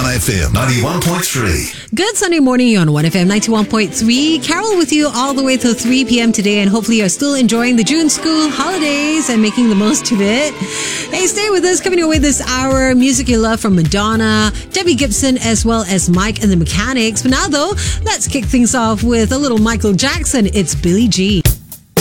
1FM 91.3. Good Sunday morning, you're on 1FM 91.3. Carol with you all the way till 3 p.m. today, and hopefully you're still enjoying the June school holidays and making the most of it. Hey, stay with us. Coming your way this hour, music you love from Madonna, Debbie Gibson, as well as Mike and the Mechanics. But now, though, let's kick things off with a little Michael Jackson. It's Billie Jean.